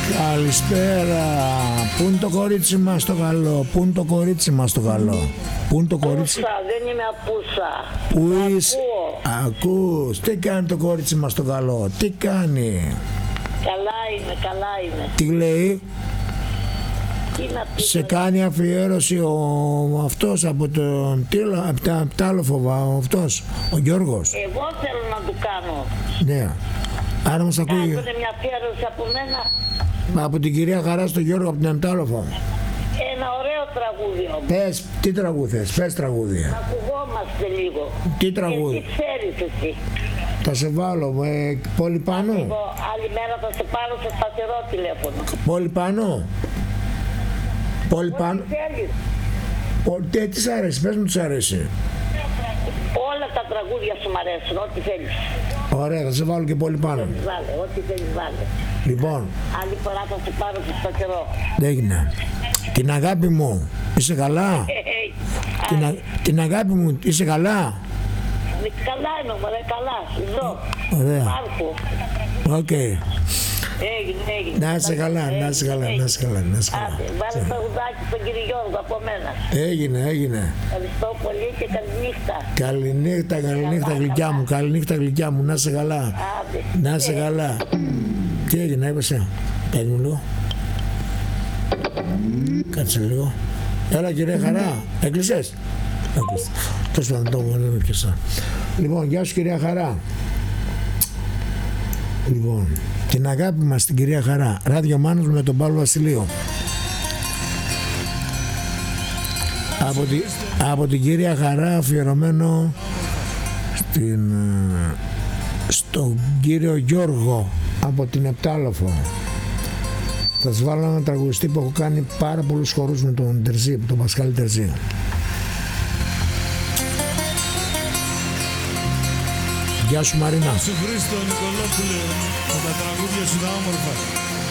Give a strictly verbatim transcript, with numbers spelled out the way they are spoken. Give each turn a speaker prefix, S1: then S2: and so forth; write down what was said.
S1: Καλησπέρα. Πού είναι το κορίτσι μας το καλό? Πού είναι το κορίτσι μας το καλό? Πού είναι το κορίτσι?
S2: Πούσα, δεν είμαι απούσα.
S1: Πού είσαι? Ακούς. Τι κάνει το κορίτσι μας το καλό? Τι κάνει?
S2: Καλά είμαι, καλά είμαι.
S1: Τι λέει?
S2: Τι να πει?
S1: Σε κάνει αφιέρωση ο αυτός από τον Τίλο, από τα Πτάλοφοβα, ο αυτός, ο Γιώργος.
S2: Εγώ θέλω να του κάνω.
S1: Ναι. Άρα μας ακούει.
S2: Κάνετε μια αφιέρωση από μένα.
S1: Μα από την κυρία Χαρά στο Γιώργο από την Πτάλοφα.
S2: Ένα ωραίο τραγούδι όμως.
S1: Πες, τι τραγούδι θες, πες τραγούδι.
S2: Να ακουγόμαστε λίγο.
S1: Τι τραγούδι?
S2: Και τι ξέρεις εσύ?
S1: Θα σε βάλω, ε, πόλη πάνω.
S2: Εγώ άλλη μέρα θα σε πάρω σε σταθερό τηλέφωνο.
S1: Πόλη πάνω. Πόλη πάνω.
S2: Τι θέλεις?
S1: Πο- Τι, τι σ' αρέσει, πες μου τι σ' αρέσει.
S2: Όλα τα τραγούδια σου μ' αρέσουν, ό,τι θέλεις.
S1: Ωραία, θα σε βάλω και πόλη πάνω.
S2: Βάλε, ό,τι θέλεις βάλε.
S1: Λοιπόν,
S2: Άλλη φορά θα σε πάρω σε σταθερό.
S1: έγινε. Την αγάπη μου, είσαι καλά? Την, α- την αγάπη μου, είσαι καλά?
S2: Καλά είναι μωρέ, καλά. Εδώ.
S1: Ωραία.
S2: Πάρκο.
S1: Οκ.
S2: Έγινε, έγινε.
S1: Να είσαι καλά, να είσαι καλά, να είσαι καλά, να είσαι καλά.
S2: Άντε, βάλε το ουδάκι στον κύριο Γιώργο από μένα.
S1: Έγινε, έγινε.
S2: Ευχαριστώ πολύ και καληνύχτα.
S1: Καληνύχτα, καληνύχτα γλυκιά μου, καληνύχτα γλυκιά μου, να είσαι καλά.
S2: Άντε.
S1: Να είσαι καλά. Τι έγινε, έπεσε? Κάτσε μου λίγο. Κάτσε λίγο. Έλα κυρία Χαρά, έκλεισες? Έκλεισε. Τέλος πάντων, το δεν με πιάσα. Λοιπόν, γεια σου κυρία Χαρά. Λοιπόν, την αγάπη μας την κυρία Χαρά. Ράδιο Μάνος με τον Παύλο Βασιλείο. Από, τη, από την κυρία Χαρά αφιερωμένο στην, ε, στον κύριο Γιώργο από την Επτάλοφο. Θα σας βάλω ένα τραγουδιστή που έχω κάνει πάρα πολλούς χορούς με τον Τερζή, τον Πασχάλη Τερζή. Γεια σου Μαρίνα.
S3: Γεια σου Χρήστο Νικολόπουλε, με τα τραγούδια σου τα όμορφα.